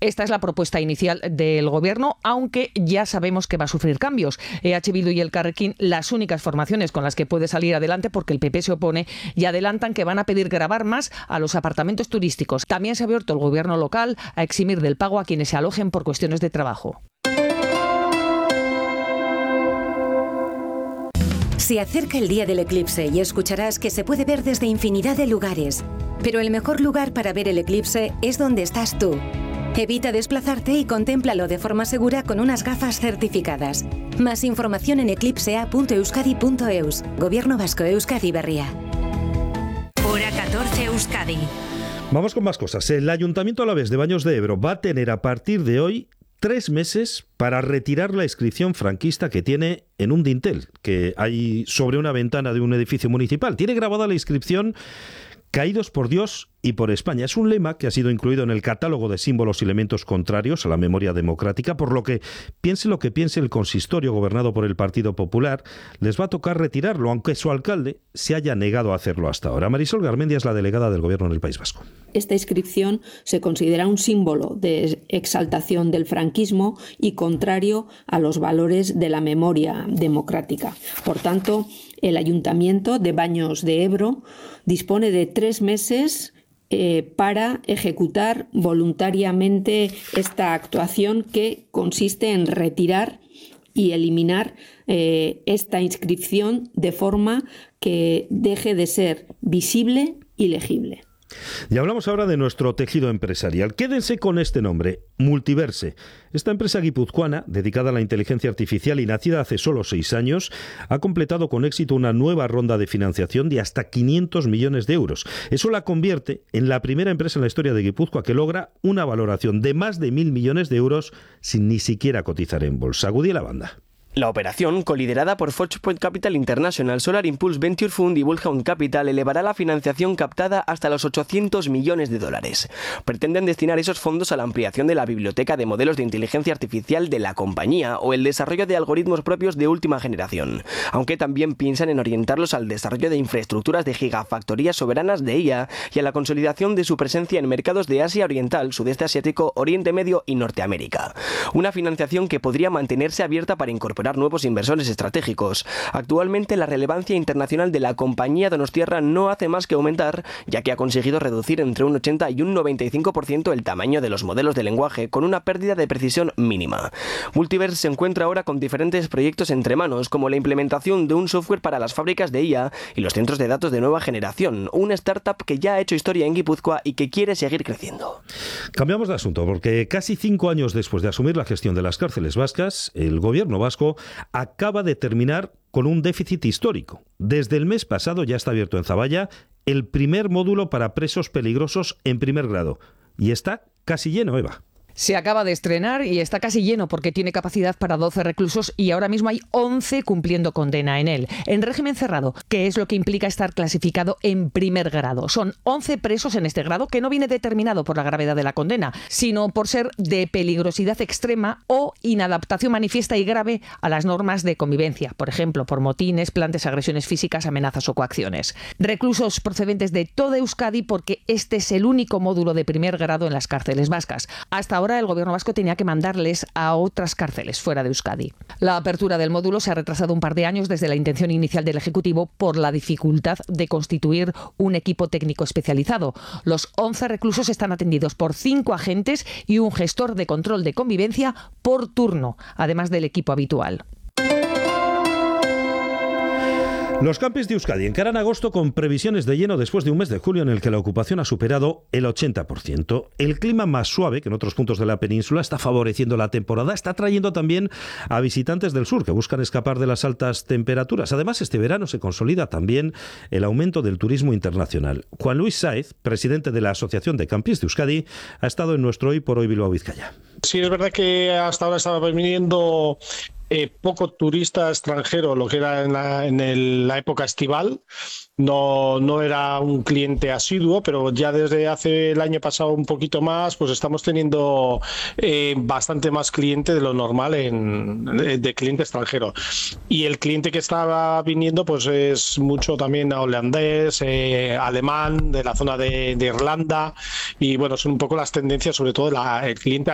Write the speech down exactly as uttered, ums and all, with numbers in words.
Esta es la propuesta inicial del Gobierno, aunque ya sabemos que va a sufrir cambios. E H Bildu y el Carrequín, las únicas formaciones con las que puede salir adelante, porque el P P se opone, y adelantan que van a pedir gravar más a los apartamentos turísticos. También se ha abierto el Gobierno local a eximir del pago a quienes se alojen por cuestiones de trabajo. Se acerca el día del eclipse y escucharás que se puede ver desde infinidad de lugares. Pero el mejor lugar para ver el eclipse es donde estás tú. Evita desplazarte y contémplalo de forma segura con unas gafas certificadas. Más información en eclipsea punto euskadi punto eus. Gobierno Vasco, Euskadi Berria. Hora catorce, Euskadi. Vamos con más cosas. El Ayuntamiento Alavés de Baños de Ebro va a tener a partir de hoy tres meses para retirar la inscripción franquista que tiene en un dintel que hay sobre una ventana de un edificio municipal. Tiene grabada la inscripción "Caídos por Dios y por España". Es un lema que ha sido incluido en el catálogo de símbolos y elementos contrarios a la memoria democrática, por lo que, piense lo que piense el consistorio gobernado por el Partido Popular, les va a tocar retirarlo, aunque su alcalde se haya negado a hacerlo hasta ahora. Marisol Garmendia es la delegada del Gobierno en el País Vasco. Esta inscripción se considera un símbolo de exaltación del franquismo y contrario a los valores de la memoria democrática. Por tanto, el Ayuntamiento de Baños de Ebro dispone de tres meses eh, para ejecutar voluntariamente esta actuación, que consiste en retirar y eliminar eh, esta inscripción de forma que deje de ser visible y legible. Y hablamos ahora de nuestro tejido empresarial. Quédense con este nombre, Multiverse. Esta empresa guipuzcoana, dedicada a la inteligencia artificial y nacida hace solo seis años, ha completado con éxito una nueva ronda de financiación de hasta quinientos millones de euros. Eso la convierte en la primera empresa en la historia de Guipúzcoa que logra una valoración de más de mil millones de euros sin ni siquiera cotizar en bolsa. Gudi la banda. La operación, coliderada por Foxpoint Capital International, Solar Impulse Venture Fund y Bullhound Capital, elevará la financiación captada hasta los ochocientos millones de dólares. Pretenden destinar esos fondos a la ampliación de la biblioteca de modelos de inteligencia artificial de la compañía o el desarrollo de algoritmos propios de última generación, aunque también piensan en orientarlos al desarrollo de infraestructuras de gigafactorías soberanas de I A y a la consolidación de su presencia en mercados de Asia Oriental, Sudeste Asiático, Oriente Medio y Norteamérica. Una financiación que podría mantenerse abierta para incorporar nuevos inversores estratégicos. Actualmente la relevancia internacional de la compañía donostiarra no hace más que aumentar, ya que ha conseguido reducir entre un ochenta y un noventa y cinco por ciento el tamaño de los modelos de lenguaje con una pérdida de precisión mínima. Multiverse se encuentra ahora con diferentes proyectos entre manos, como la implementación de un software para las fábricas de I A y los centros de datos de nueva generación, una startup que ya ha hecho historia en Guipúzcoa y que quiere seguir creciendo. Cambiamos de asunto, porque casi cinco años después de asumir la gestión de las cárceles vascas, el Gobierno vasco acaba de terminar con un déficit histórico. Desde el mes pasado ya está abierto en Zaballa el primer módulo para presos peligrosos en primer grado. Y está casi lleno, Eva. Se acaba de estrenar y está casi lleno porque tiene capacidad para doce reclusos y ahora mismo hay once cumpliendo condena en él. En régimen cerrado, que es lo que implica estar clasificado en primer grado. Son once presos en este grado, que no viene determinado por la gravedad de la condena, sino por ser de peligrosidad extrema o inadaptación manifiesta y grave a las normas de convivencia, por ejemplo, por motines, plantes, agresiones físicas, amenazas o coacciones. Reclusos procedentes de toda Euskadi, porque este es el único módulo de primer grado en las cárceles vascas. Hasta ahora Ahora el Gobierno vasco tenía que mandarles a otras cárceles fuera de Euskadi. La apertura del módulo se ha retrasado un par de años desde la intención inicial del Ejecutivo por la dificultad de constituir un equipo técnico especializado. Los once reclusos están atendidos por cinco agentes y un gestor de control de convivencia por turno, además del equipo habitual. Los campings de Euskadi encaran agosto con previsiones de lleno después de un mes de julio en el que la ocupación ha superado el ochenta por ciento. El clima más suave que en otros puntos de la península está favoreciendo la temporada, está trayendo también a visitantes del sur que buscan escapar de las altas temperaturas. Además, este verano se consolida también el aumento del turismo internacional. Juan Luis Sáez, presidente de la Asociación de Campings de Euskadi, ha estado en nuestro Hoy por Hoy Bilbao Vizcaya. Sí, es verdad que hasta ahora estaba viniendo Eh, poco turista extranjero, lo que era en la, en el, la época estival. No, no era un cliente asiduo, pero ya desde hace el año pasado un poquito más, pues estamos teniendo eh, bastante más cliente de lo normal en, de cliente extranjero. Y el cliente que estaba viniendo pues es mucho también holandés, eh, alemán, de la zona de, de Irlanda, y bueno, son un poco las tendencias, sobre todo la, el cliente